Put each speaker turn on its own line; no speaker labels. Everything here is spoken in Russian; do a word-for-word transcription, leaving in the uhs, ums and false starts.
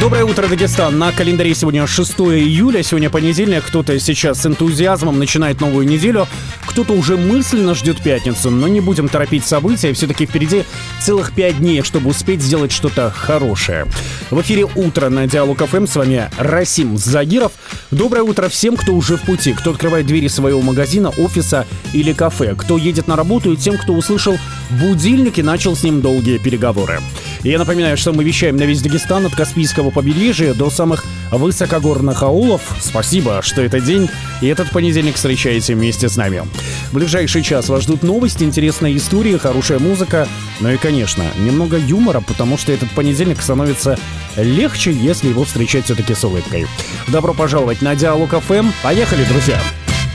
Доброе утро, Дагестан. На календаре сегодня шестое июля, сегодня понедельник. Кто-то сейчас с энтузиазмом начинает новую неделю, кто-то уже мысленно ждет пятницу, но не будем торопить события. Все-таки впереди целых пять дней, чтобы успеть сделать что-то хорошее. В эфире «Утро» на Диалог эф эм. С вами Расим Загиров. Доброе утро всем, кто уже в пути, кто открывает двери своего магазина, офиса или кафе, кто едет на работу, и тем, кто услышал будильник и начал с ним долгие переговоры. Я напоминаю, что мы вещаем на весь Дагестан от Каспийского побережья до самых высокогорных аулов. Спасибо, что этот день и этот понедельник встречаете вместе с нами. В ближайший час вас ждут новости, интересные истории, хорошая музыка, ну и, конечно, немного юмора, потому что этот понедельник становится легче, если его встречать все-таки с улыбкой. Добро пожаловать на Диалог эф эм. Поехали, друзья!